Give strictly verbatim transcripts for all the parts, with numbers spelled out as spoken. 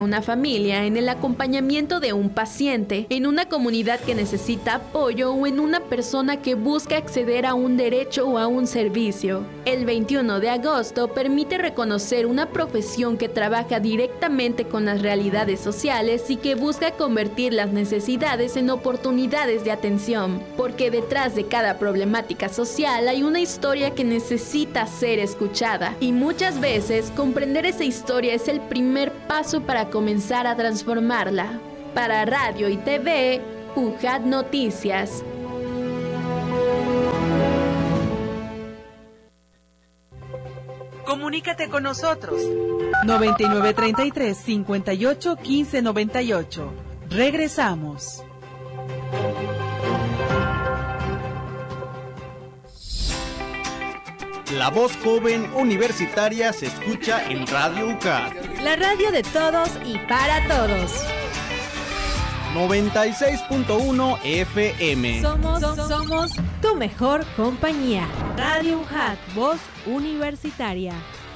Una familia en el acompañamiento de un paciente, en una comunidad que necesita apoyo o en una persona que busca acceder a un derecho o a un servicio. El veintiuno de agosto permite reconocer una profesión que trabaja directamente con las realidades sociales y que busca convertir las necesidades en oportunidades de atención, porque detrás de cada problemática social hay una historia que necesita ser escuchada y muchas veces comprender esa historia es el primer paso para comenzar a transformarla. Para Radio y T V, U J A T Noticias. Comunícate con nosotros. noventa y nueve treinta y tres, cincuenta y ocho, quince noventa y ocho. Regresamos. La voz joven universitaria se escucha en Radio U C A T. La radio de todos y para todos. noventa y seis punto uno F M. Somos, somos tu mejor compañía. Radio U J A T, voz universitaria.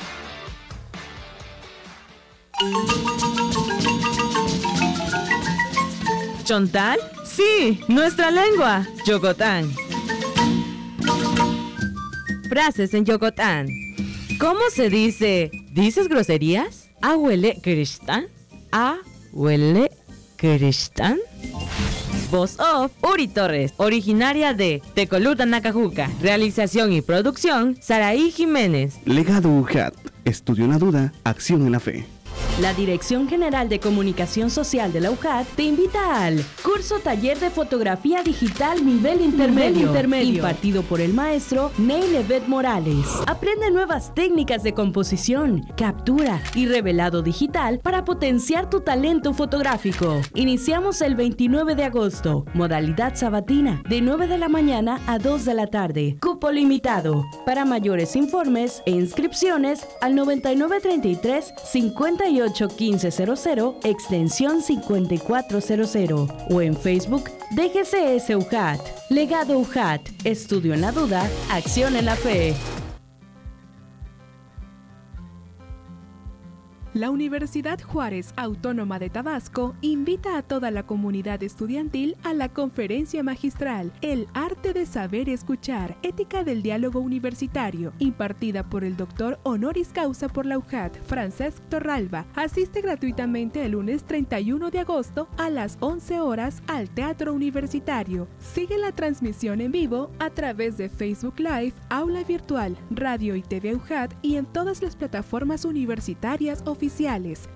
¿Chontal? Sí, nuestra lengua. Yogotán. Frases en Yogotán. ¿Cómo se dice? ¿Dices groserías? ¿Ahuele Krishtan? ¿Ahuele Krishtan? Voz off, Uri Torres, originaria de Tecoluta, Nacajuca. Realización y producción, Saraí Jiménez. Legado U J A T. Estudio en la duda, acción en la fe. La Dirección General de Comunicación Social de la U J A T te invita al curso taller de fotografía digital nivel intermedio, nivel intermedio impartido por el maestro Neil Evet Morales. Aprende nuevas técnicas de composición, captura y revelado digital para potenciar tu talento fotográfico. Iniciamos el veintinueve de agosto, modalidad sabatina, de nueve de la mañana a dos de la tarde. Cupo limitado. Para mayores informes e inscripciones al noventa y nueve treinta y tres, cincuenta y ocho quince cero cero, extensión cincuenta y cuatro cero cero o en Facebook D G C S U J A T. Legado U J A T. Estudio en la duda, acción en la fe. La Universidad Juárez Autónoma de Tabasco invita a toda la comunidad estudiantil a la conferencia magistral El arte de saber escuchar, ética del diálogo universitario, impartida por el doctor honoris causa por la U J A T, Francesc Torralba. Asiste gratuitamente el lunes treinta y uno de agosto a las once horas al Teatro Universitario. Sigue la transmisión en vivo a través de Facebook Live, Aula Virtual, Radio y T V U J A T y en todas las plataformas universitarias oficiales. Oficiales.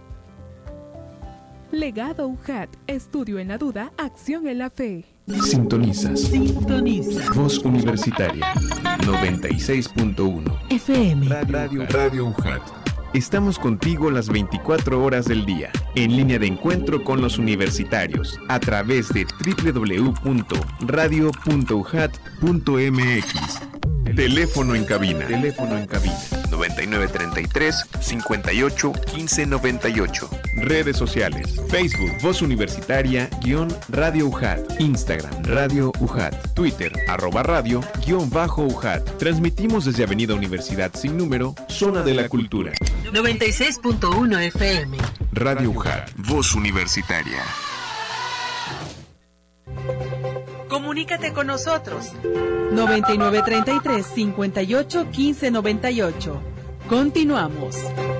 Legado U J A T. Estudio en la duda, acción en la fe. Sintonizas. Sintoniza. Voz Universitaria. noventa y seis punto uno F M. Radio, Radio U J A T. Estamos contigo las veinticuatro horas del día, en línea de encuentro con los universitarios, a través de doble u doble u doble u punto radio punto u j a t punto m x. Teléfono en cabina. Teléfono en cabina. noventa y nueve treinta y tres, cincuenta y ocho, quince noventa y ocho. Redes sociales. Facebook, Voz Universitaria, guión Radio U J A T. Instagram, Radio U J A T. Twitter, arroba radio, guión bajo U J A T. Transmitimos desde Avenida Universidad Sin Número, Zona de la Cultura. noventa y seis punto uno F M. Radio U J A T. Voz Universitaria. Comunícate con nosotros. noventa y nueve treinta y tres, cincuenta y ocho, quince noventa y ocho. Continuamos.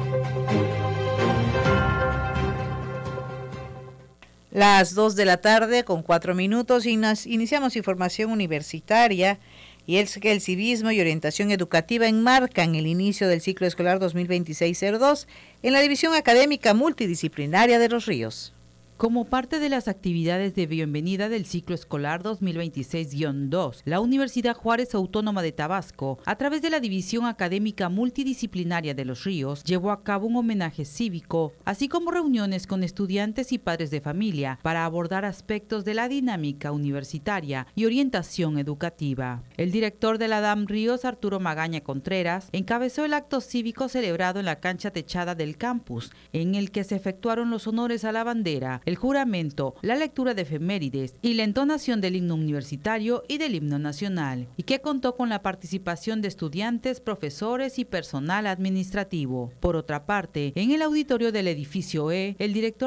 Las dos de la tarde con cuatro minutos y nos iniciamos información universitaria y es que el civismo y orientación educativa enmarcan el inicio del ciclo escolar dos mil veintiséis cero dos en la División Académica Multidisciplinaria de Los Ríos. Como parte de las actividades de bienvenida del ciclo escolar dos mil veintiséis dos, la Universidad Juárez Autónoma de Tabasco, a través de la División Académica Multidisciplinaria de Los Ríos, llevó a cabo un homenaje cívico, así como reuniones con estudiantes y padres de familia para abordar aspectos de la dinámica universitaria y orientación educativa. El director de la D A M Ríos, Arturo Magaña Contreras, encabezó el acto cívico celebrado en la cancha techada del campus, en el que se efectuaron los honores a la bandera, el juramento, la lectura de efemérides y la entonación del himno universitario y del himno nacional, y que contó con la participación de estudiantes, profesores y personal administrativo. Por otra parte, en el auditorio del edificio E, el director